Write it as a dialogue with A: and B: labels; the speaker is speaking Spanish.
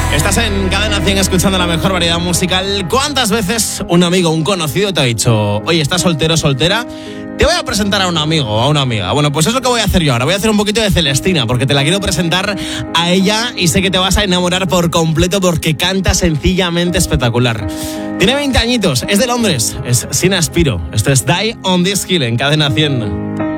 A: Estás en Cadena 100 escuchando la mejor variedad musical. ¿Cuántas veces un amigo, un conocido te ha dicho: oye, ¿estás soltero, soltera? Te voy a presentar a un amigo o a una amiga. Bueno, pues es lo que voy a hacer yo ahora. Voy a hacer un poquito de Celestina, porque te la quiero presentar a ella y sé que te vas a enamorar por completo porque canta sencillamente espectacular. Tiene 20 añitos, es de Londres, es Sina Spiro. Esto es Die on This Hill en Cadena 100.